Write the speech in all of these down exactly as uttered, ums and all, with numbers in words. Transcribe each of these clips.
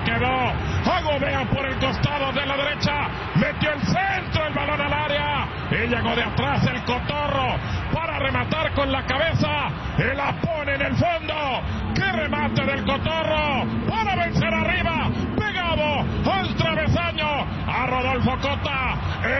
quedó a Gobea por el costado de la derecha. Metió el centro, el balón al área. Y llegó de atrás el Cotorro para rematar con la cabeza. Y la pone en el fondo. ¡Qué remate del Cotorro! Para vencer arriba. Pegado al travesaño. A Rodolfo Cota.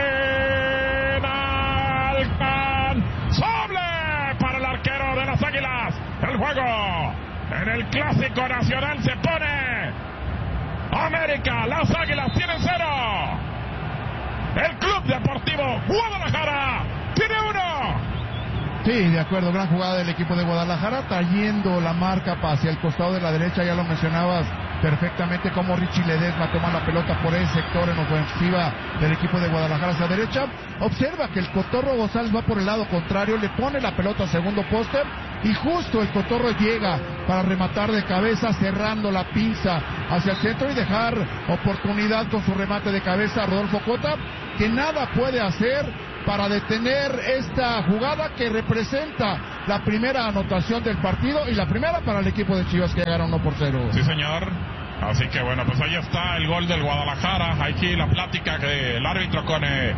Inalcanzable para el arquero de las Águilas. El juego en el Clásico Nacional se pone América. Las Águilas tienen cero. El Club Deportivo Guadalajara tiene uno. Sí, de acuerdo, gran jugada del equipo de Guadalajara, trayendo la marca hacia el costado de la derecha, ya lo mencionabas perfectamente como Richie Ledesma toma la pelota por ese sector en ofensiva del equipo de Guadalajara hacia la derecha. Observa que el Cotorro González va por el lado contrario, le pone la pelota a segundo poste y justo el Cotorro llega para rematar de cabeza, cerrando la pinza hacia el centro y dejar oportunidad con su remate de cabeza a Rodolfo Cota, que nada puede hacer para detener esta jugada que representa la primera anotación del partido y la primera para el equipo de Chivas, que gana uno por cero. Sí, señor. Así que bueno, pues ahí está el gol del Guadalajara. Aquí la plática del árbitro con eh,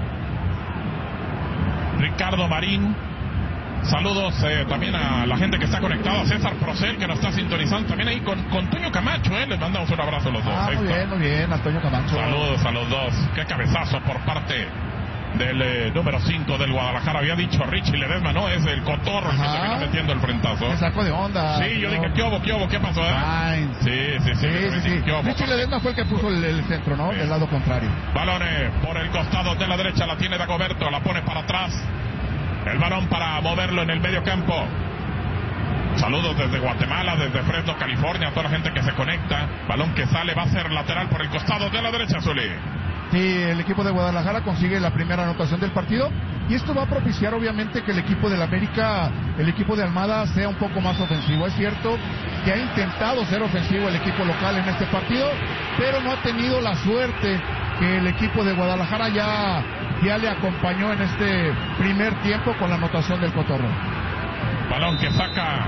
Ricardo Marín. Saludos eh, también a la gente que está conectada, César Procel, que nos está sintonizando, también ahí con, con Toño Camacho, eh, les mandamos un abrazo a los dos. Ah, muy bien, muy bien, a Toño Camacho. Saludos a los dos. Qué cabezazo por parte del eh, número cinco del Guadalajara. Había dicho Richie Ledesma, no, es el Cotorro el que termina metiendo el frentazo. Me sacó de onda. Sí, yo dije, ¿qué hubo, qué hubo, qué pasó? Eh? Sí, sí, sí. sí, sí, sí. ¿Qué hubo? Richie Ledesma fue el que puso el, el centro, ¿no? Sí. Del lado contrario. Balones por el costado de la derecha, la tiene Dagoberto, la pone para atrás. El balón para moverlo en el medio campo. Saludos desde Guatemala, desde Fresno, California, a toda la gente que se conecta. Balón que sale, va a ser lateral por el costado de la derecha, Zuli. Sí, el equipo de Guadalajara consigue la primera anotación del partido y esto va a propiciar obviamente que el equipo del América, el equipo de Almada sea un poco más ofensivo. Es cierto que ha intentado ser ofensivo el equipo local en este partido, pero no ha tenido la suerte que el equipo de Guadalajara ya, ya le acompañó en este primer tiempo con la anotación del Cotorro. Balón que saca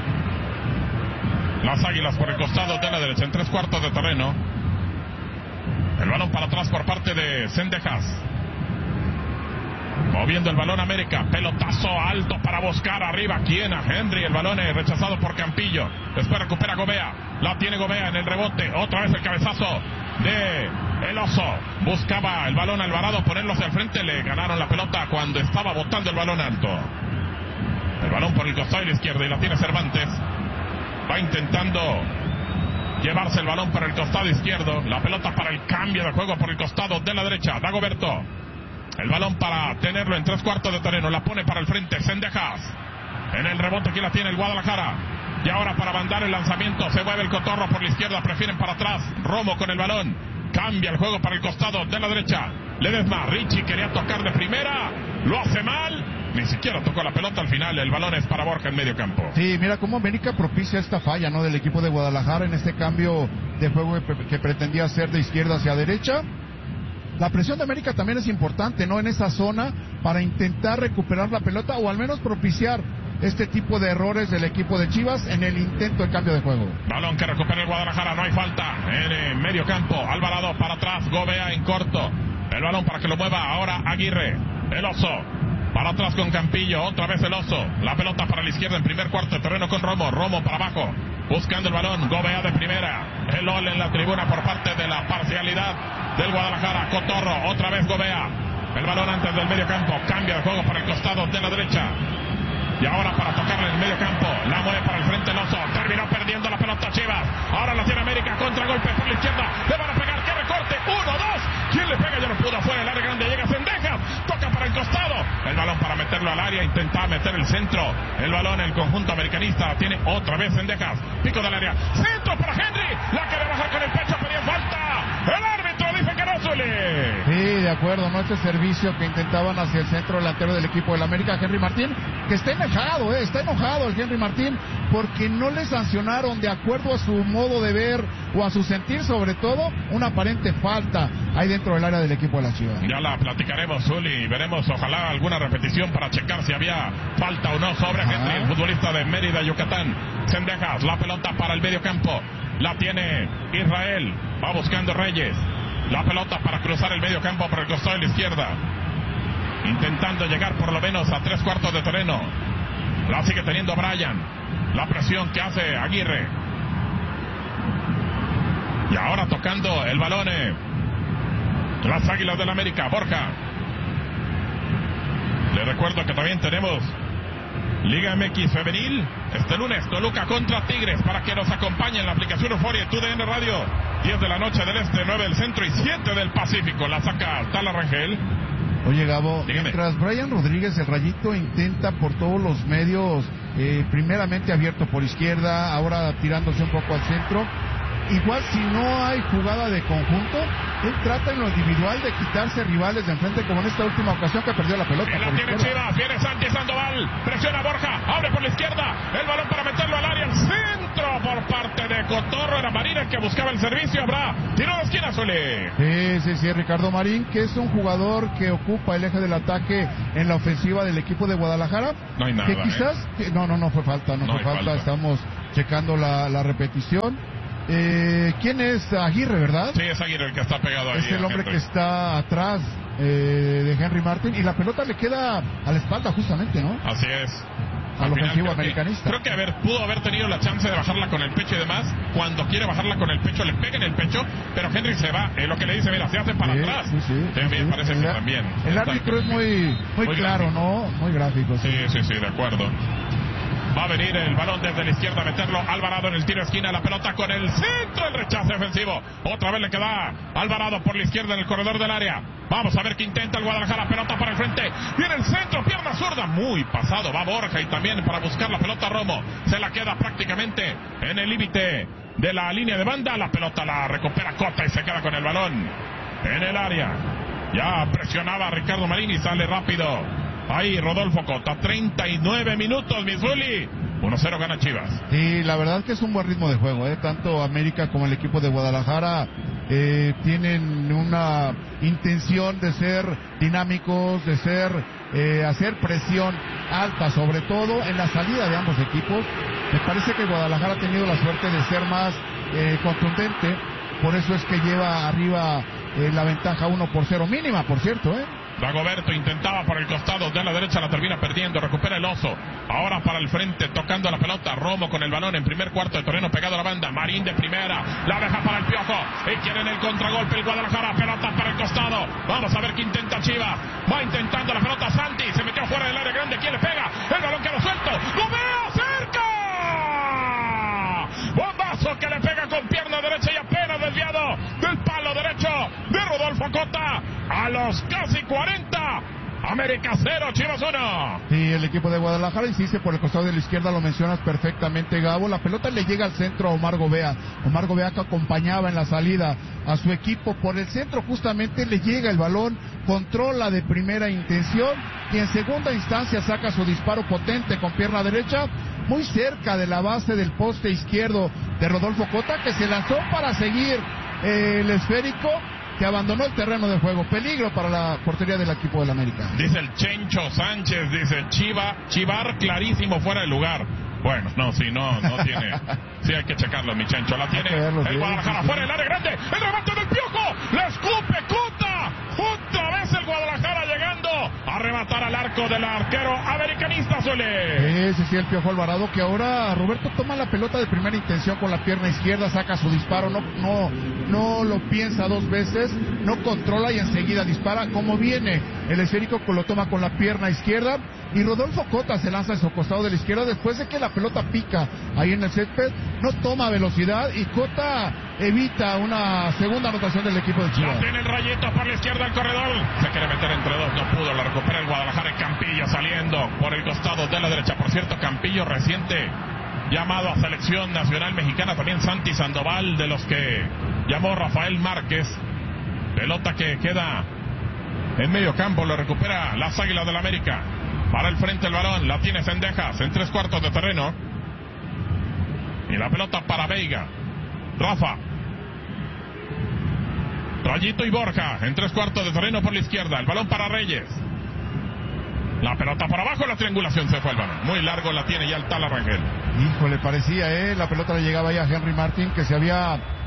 las Águilas por el costado de la derecha en tres cuartos de terreno. El balón para atrás por parte de Cendejas. Moviendo el balón América. Pelotazo alto para buscar arriba. ¿Quién? A Henry. El balón es rechazado por Campillo. Después recupera Gobea. La tiene Gobea en el rebote. Otra vez el cabezazo de El Oso. Buscaba el balón Alvarado ponerlos al frente. Le ganaron la pelota cuando estaba botando el balón alto. El balón por el costado de la izquierda y la tiene Cervantes. Va intentando llevarse el balón para el costado izquierdo. La pelota para el cambio de juego por el costado de la derecha. Dagoberto. El balón para tenerlo en tres cuartos de terreno. La pone para el frente. Cendejas. En el rebote aquí la tiene el Guadalajara. Y ahora para mandar el lanzamiento. Se mueve el Cotorro por la izquierda. Prefieren para atrás. Romo con el balón. Cambia el juego para el costado de la derecha. Ledesma. Richie quería tocar de primera. Lo hace mal. Ni siquiera tocó la pelota al final. El balón es para Borja en medio campo. Sí, mira cómo América propicia esta falla, ¿no? Del equipo de Guadalajara en este cambio de juego que, que pretendía hacer de izquierda hacia derecha. La presión de América también es importante, ¿no? En esa zona para intentar recuperar la pelota o al menos propiciar este tipo de errores del equipo de Chivas en el intento de cambio de juego. Balón que recupera el Guadalajara, no hay falta en el medio campo. Alvarado para atrás, Gobea en corto. El balón para que lo mueva ahora Aguirre. El Oso. Para atrás con Campillo, otra vez el Oso. La pelota para la izquierda en primer cuarto de terreno con Romo. Romo para abajo, buscando el balón. Gobea de primera. El gol en la tribuna por parte de la parcialidad del Guadalajara. Cotorro, otra vez Gobea. El balón antes del medio campo. Cambia de juego para el costado de la derecha. Y ahora para tocarle en el medio campo. La mueve para el frente el Oso. Terminó perdiendo la pelota Chivas. Ahora la tiene América. Contragolpe por la izquierda. Le van a pegar. ¡Qué recorte! Uno, dos. ¿Quién le pega? Ya no pudo. Afuera el área grande. Llega Cendejas. Toca para el costado. El balón para meterlo al área. Intentaba meter el centro. El balón el conjunto americanista. Tiene otra vez Cendejas. Pico del área. Centro para Henry. La quiere bajar con el pecho. Pedía falta. El árbitro dice que no suele. Sí, de acuerdo. No este servicio que intentaban hacia el centro delantero del equipo del América, Henry Martín, que está enojado, eh, está enojado el Henry Martín porque no le sancionaron de acuerdo a su modo de ver o a su sentir, sobre todo una aparente falta ahí dentro del área del equipo de la Chivas. Ya la platicaremos, Zuli, y veremos ojalá alguna repetición para checar si había falta o no sobre Ajá. Henry, el futbolista de Mérida, Yucatán. Cendejas, la pelota para el medio campo. La tiene Israel. Va buscando Reyes. La pelota para cruzar el medio campo por el costado de la izquierda. Intentando llegar por lo menos a tres cuartos de terreno. La sigue teniendo Bryan. La presión que hace Aguirre. Y ahora tocando el balón eh, las Águilas del América. Borja. Le recuerdo que también tenemos Liga M X Femenil este lunes, Toluca contra Tigres, para que nos acompañen en la aplicación Euforia, T U D N Radio, diez de la noche del Este, nueve del Centro y siete del Pacífico. La saca Tala Rangel. Oye, Gabo, Dígame. Mientras Brian Rodríguez, el Rayito, intenta por todos los medios, eh, primeramente abierto por izquierda, ahora tirándose un poco al centro. Igual si no hay jugada de conjunto, él trata en lo individual de quitarse rivales de enfrente, como en esta última ocasión que perdió la pelota. Y la tiene Chivas, viene Santi Sandoval, presiona Borja, abre por la izquierda, el balón para meterlo al área, el centro por parte de Cotorro, era Marín el que buscaba el servicio, habrá tiro de esquina, Zuli. Sí, sí, sí, Ricardo Marín, que es un jugador que ocupa el eje del ataque en la ofensiva del equipo de Guadalajara. No hay nada, que quizás, ¿eh? que, no, no, no fue falta, no, No fue falta, falta, estamos checando la, la repetición. Eh, ¿Quién es Aguirre, verdad? Sí, es Aguirre el que está pegado ahí. Es el hombre que está atrás eh, de Henry Martin, y la pelota le queda a la espalda justamente, ¿no? Así es. Al ofensivo creo americanista. Que, creo que haber, pudo haber tenido la chance de bajarla con el pecho y demás. Cuando quiere bajarla con el pecho, le pega en el pecho, pero Henry se va. Eh, lo que le dice, mira, se hace para Sí, atrás. sí, sí, Sí, sí, me parece el, que también. El Está- árbitro es muy, muy, Muy claro, gráfico. ¿no? Muy gráfico. Sí. Sí, sí, sí, de acuerdo. Va a venir el balón desde la izquierda, meterlo Alvarado en el tiro de esquina, la pelota con el centro, el rechazo defensivo. Otra vez le queda Alvarado por la izquierda en el corredor del área. Vamos a ver qué intenta el Guadalajara, pelota para el frente. Viene el centro, pierna zurda, muy pasado. Va Borja y también para buscar la pelota Romo. Se la queda prácticamente en el límite de la línea de banda. La pelota la recupera Cota y se queda con el balón en el área. Ya presionaba a Ricardo Marín y sale rápido. Ahí Rodolfo Cota, treinta y nueve minutos, Missouri. uno cero gana Chivas. Sí, la verdad que es un buen ritmo de juego, ¿eh? Tanto América como el equipo de Guadalajara eh, tienen una intención de ser dinámicos, de ser eh, hacer presión alta, sobre todo en la salida de ambos equipos. Me parece que Guadalajara ha tenido la suerte de ser más eh, contundente, por eso es que lleva arriba eh, la ventaja uno por cero, mínima, por cierto, ¿eh? Dagoberto intentaba por el costado de la derecha, la termina perdiendo, recupera el Oso. Ahora para el frente, tocando la pelota, Romo con el balón en primer cuarto de terreno, pegado a la banda. Marín de primera, la deja para el Piojo. Y quieren el contragolpe el Guadalajara, pelota para el costado. Vamos a ver qué intenta Chivas. Va intentando la pelota Santi, se metió fuera del área grande. ¿Quién le pega? El balón quedó suelto. ¡Gobea cerca! Bombazo que le pega con pierna derecha y apenas desviado del palo derecho de Rodolfo Cota. A los casi cuarenta, América cero, Chivas uno. Sí, el equipo de Guadalajara insiste por el costado de la izquierda, lo mencionas perfectamente, Gabo. La pelota le llega al centro a Omar Gobea. Omar Gobea, que acompañaba en la salida a su equipo por el centro, justamente le llega el balón, controla de primera intención y en segunda instancia saca su disparo potente con pierna derecha, muy cerca de la base del poste izquierdo de Rodolfo Cota, que se lanzó para seguir eh, el esférico, que abandonó el terreno de juego. Peligro para la portería del equipo del América. Dice el Chencho Sánchez, dice Chiva, Chivar clarísimo fuera de lugar. Bueno, no, sí, no, no tiene. Sí, hay que checarlo, mi Chencho. La tiene verlo, el sí, Guadalajara sí, sí. fuera del área grande. El remate del Piojo. La escupe Cota. Otra vez el Guadalajara llegando a rematar al arco del arquero americanista, Sole. Sí, sí, sí, el Piojo Alvarado, que ahora Roberto toma la pelota de primera intención con la pierna izquierda, saca su disparo, no, no, no lo piensa dos veces, no controla y enseguida dispara. Como viene el esférico, lo toma con la pierna izquierda y Rodolfo Cota se lanza en su costado de la izquierda después de que la pelota pica ahí en el césped, no toma velocidad y Cota evita una segunda anotación del equipo de Chivas. La tiene el Rayito por la izquierda del corredor. Se quiere meter entre dos, no pudo. La recupera el Guadalajara en Campillo saliendo por el costado de la derecha. Por cierto, Campillo reciente llamado a selección nacional mexicana. También Santi Sandoval, de los que llamó Rafael Márquez. Pelota que queda en medio campo, lo recupera las Águilas del América. Para el frente el balón, la tiene Cendejas en tres cuartos de terreno. Y la pelota para Veiga. Rafa. Rayito y Borja en tres cuartos de terreno por la izquierda. El balón para Reyes. La pelota por abajo, la triangulación, se fue el balón. Muy largo la tiene ya el Tala Rangel. Híjole, parecía, ¿eh? La pelota le llegaba ya a Henry Martin, que se había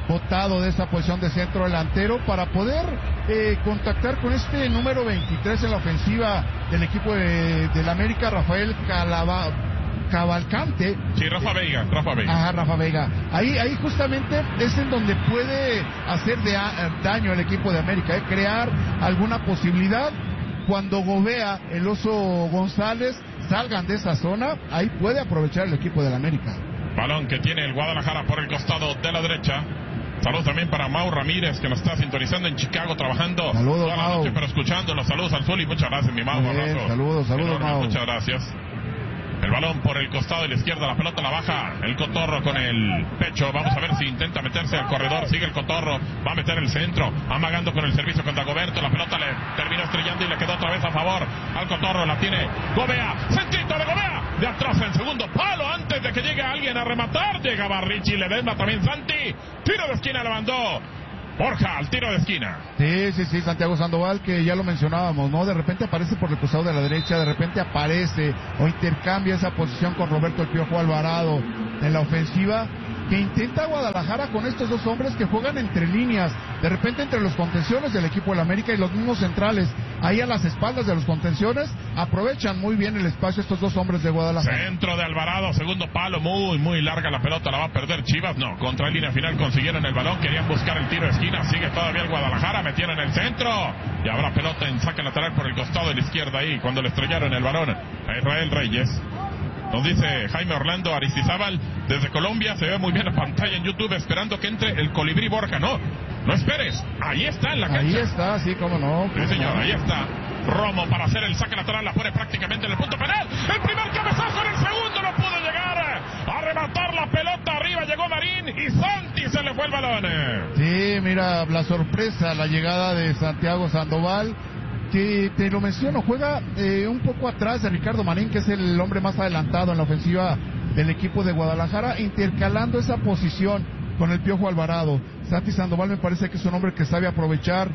botado de esa posición de centro delantero para poder eh, contactar con este número veintitrés en la ofensiva del equipo de, del América, Rafael Calava, Cavalcante. Sí, Rafa Veiga, Rafa Veiga. Ajá, Rafa Veiga. Ahí, ahí justamente es en donde puede hacer de a, daño al equipo de América, ¿eh? Crear alguna posibilidad. Cuando Gobea, el Oso González salgan de esa zona, ahí puede aprovechar el equipo del América. Balón que tiene el Guadalajara por el costado de la derecha. Saludos también para Mau Ramírez, que nos está sintonizando en Chicago, trabajando saludos, toda la Mau. noche, pero escuchando. Los saludos al Zuli. Muchas gracias, mi Mau. Bien, Abrazo. saludos, saludos, Enorme, Mau. muchas gracias. El balón por el costado de la izquierda, la pelota la baja el Cotorro con el pecho. Vamos a ver si intenta meterse al corredor. Sigue el Cotorro, va a meter el centro, amagando con el servicio con Dagoberto. La pelota le terminó estrellando y le quedó otra vez a favor al Cotorro. La tiene Gobea, centrito de Gobea, de atrás en segundo palo, antes de que llegue alguien a rematar. Llegaba Richie Ledesma, también Santi. Tiro de esquina le mandó Borja al tiro de esquina. Sí, sí, sí, Santiago Sandoval, que ya lo mencionábamos, ¿no? De repente aparece por el costado de la derecha, de repente aparece o intercambia esa posición con Roberto El Piojo Alvarado en la ofensiva, que intenta Guadalajara con estos dos hombres que juegan entre líneas, de repente entre los contenciones del equipo del América y los mismos centrales, ahí a las espaldas de los contenciones, aprovechan muy bien el espacio estos dos hombres de Guadalajara. Centro de Alvarado, segundo palo, muy, muy larga la pelota, la va a perder Chivas, no, contra línea final consiguieron el balón, querían buscar el tiro de esquina, sigue todavía el Guadalajara, metieron el centro, y habrá pelota en saque lateral por el costado de la izquierda ahí, cuando le estrellaron el balón a Israel Reyes. Nos dice Jaime Orlando Aristizábal desde Colombia, se ve muy bien la pantalla en YouTube esperando que entre el Colibrí Borja. No, no esperes, ahí está en la cancha. Ahí está, sí, cómo no. Sí, señor, ahí está. Romo para hacer el saque lateral, la pone prácticamente en el punto penal. El primer cabezazo, en el segundo no pudo llegar a rematar la pelota. Arriba llegó Marín y Santi se le fue el balón. Sí, mira, la sorpresa, la llegada de Santiago Sandoval. Que te lo menciono, juega eh, un poco atrás de Ricardo Marín, que es el hombre más adelantado en la ofensiva del equipo de Guadalajara, intercalando esa posición con el Piojo Alvarado. Santi Sandoval me parece que es un hombre que sabe aprovechar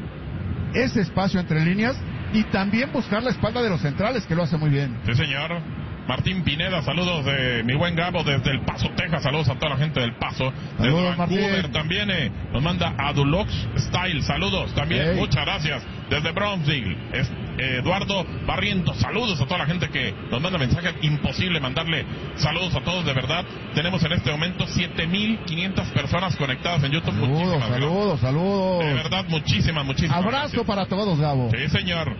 ese espacio entre líneas y también buscar la espalda de los centrales, que lo hace muy bien. Sí, señor. Martín Pineda, saludos de mi buen Gabo desde El Paso, Texas. Saludos a toda la gente del Paso. Desde Saludos, Vancouver Martín. también eh, nos manda Adulox Style. Saludos también, Hey. muchas gracias. Desde Brownsville, es, eh, Eduardo Barrientos. Saludos a toda la gente que nos manda mensajes. Imposible mandarle saludos a todos, de verdad. Tenemos en este momento siete mil quinientas personas conectadas en YouTube. Saludos, Muchísimas gracias. saludos, saludos. De verdad, muchísimas, muchísimas Abrazo gracias. para todos, Gabo. Sí, señor.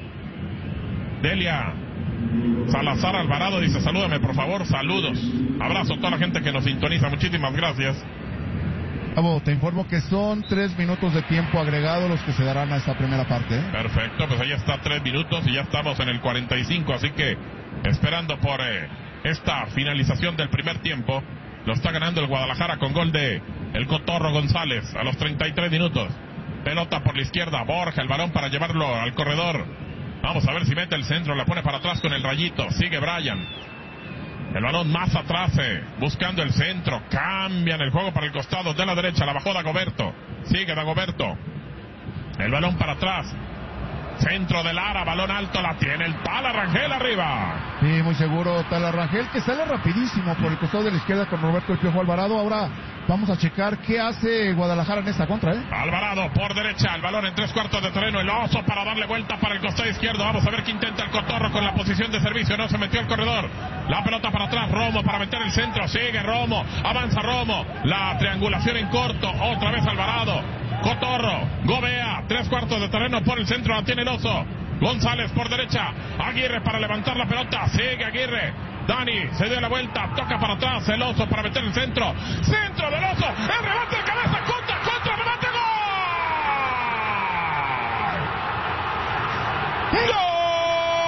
Delia Salazar Alvarado dice, salúdame por favor, saludos. Abrazo a toda la gente que nos sintoniza, muchísimas gracias. Gabo, te informo que son tres minutos de tiempo agregado los que se darán a esta primera parte, ¿eh? Perfecto, pues ahí está, tres minutos y ya estamos en el cuarenta y cinco, así que esperando por eh, esta finalización del primer tiempo. Lo está ganando el Guadalajara con gol de el Cotorro González a los treinta y tres minutos. Pelota por la izquierda, Borja, el balón para llevarlo al corredor. Vamos a ver si mete el centro, la pone para atrás con el Rayito, sigue Brian. El balón más atrás, eh, buscando el centro, cambian el juego para el costado de la derecha, la bajó Dagoberto, sigue Dagoberto. El balón para atrás, centro de Lara, balón alto, la tiene el Tala Rangel arriba. Sí, muy seguro Tala Rangel, que sale rapidísimo por el costado de la izquierda con Roberto El Piojo Alvarado. Ahora vamos a checar qué hace Guadalajara en esta contra, ¿eh? Alvarado por derecha, el balón en tres cuartos de terreno, el Oso para darle vuelta para el costado izquierdo. Vamos a ver qué intenta el Cotorro con la posición de servicio, no se metió al corredor. La pelota para atrás, Romo para meter el centro, sigue Romo, avanza Romo, la triangulación en corto, otra vez Alvarado. Cotorro, Gobea, tres cuartos de terreno por el centro, la tiene el Oso. González por derecha, Aguirre para levantar la pelota, sigue Aguirre. Dani se dio la vuelta, toca para atrás, el Oso para meter el centro. Centro del Oso, el remate de cabeza, contra, contra, remate, gol. ¡Gol!